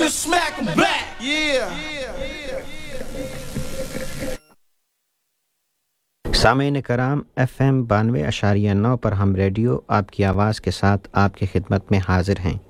smack 'em back. Yeah. सामीन कराम FM 92.9 पर हम रेडियो आपकी आवाज़ के साथ आपकी खिदमत में हाजिर हैं।